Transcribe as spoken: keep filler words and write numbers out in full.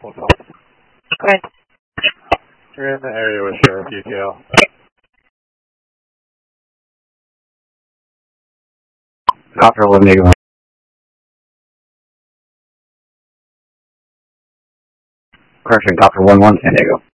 What's up? Good. You're in the area with Sheriff U K L. Doctor eleven Eagle. Correction, Doctor one one San Diego.